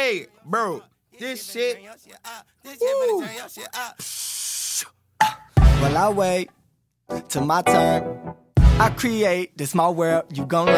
Hey, bro, this shit. Well, I wait till my turn. I create this small world, you gon' learn.